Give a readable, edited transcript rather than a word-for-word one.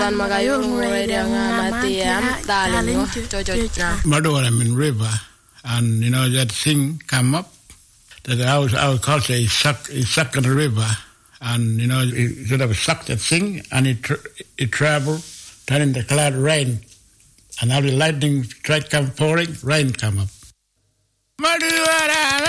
magayong radio nga matiam daling jo. Madoramin River, and that thing come up that our culture is suck in the river, and it sort of suck that thing, and it travel, turn into cloud rain, and now the lightning strike come pouring, rain come up.